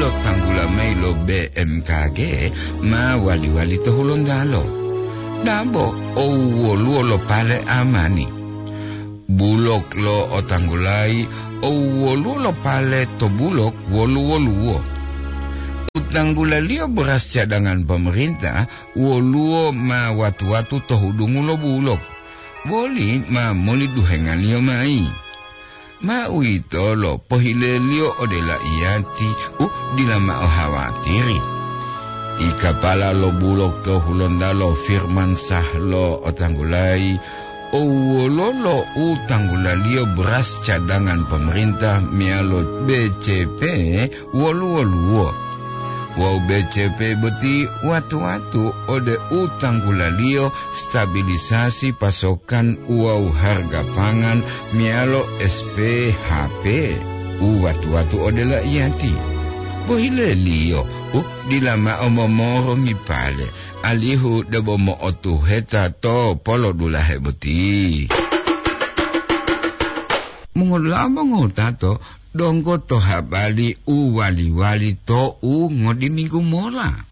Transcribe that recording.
lo tanggula mai lo BMKG ma wali-wali to hulondalo. Dabo o luo lo pale amani. Bulok lo otanggulai o luo lo pale to bulok wolu. Utanggula lio beras cadangan pemerintah woluo ma watu-watu to hudungu lo bulok. Boli ma moli duhengan lio mai. Ma uito lo pohile lio odela iati dilama o hawatiri. Ikapala lo bulok to hulondalo Firman Sah lo otanggulai lo utanggula lio beras cadangan pemerintah mialo BCP wolu. Wow BCP beti watu-watu ode utanggula lio stabilisasi pasokan harga pangan mialo SPHP watu-watu ode la iati. Pohile lio dilama omomoro mipale alihu debomo otu heta to polo dulahe beti. Mengolama ngotato donggo to habali wali-wali to ngodi minggu mola.